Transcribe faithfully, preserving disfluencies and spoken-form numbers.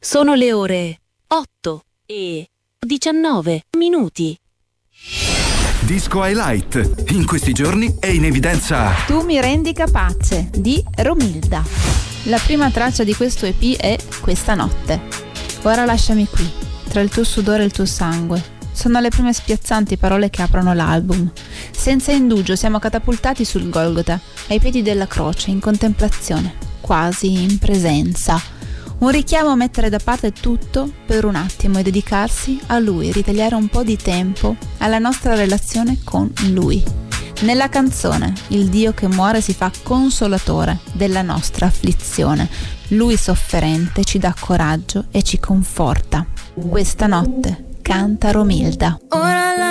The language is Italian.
Sono le ore otto e diciannove minuti. Disco Highlight. In questi giorni è in evidenza Tu mi rendi capace di Romilda. La prima traccia di questo E P è Questa notte. Ora lasciami qui, tra il tuo sudore e il tuo sangue. Sono le prime spiazzanti parole che aprono l'album. Senza indugio siamo catapultati sul Golgota, ai piedi della croce, in contemplazione, quasi in presenza. Un richiamo a mettere da parte tutto per un attimo e dedicarsi a Lui, ritagliare un po' di tempo alla nostra relazione con Lui. Nella canzone, il Dio che muore si fa consolatore della nostra afflizione. Lui sofferente ci dà coraggio e ci conforta. Questa notte canta Romilda. Ora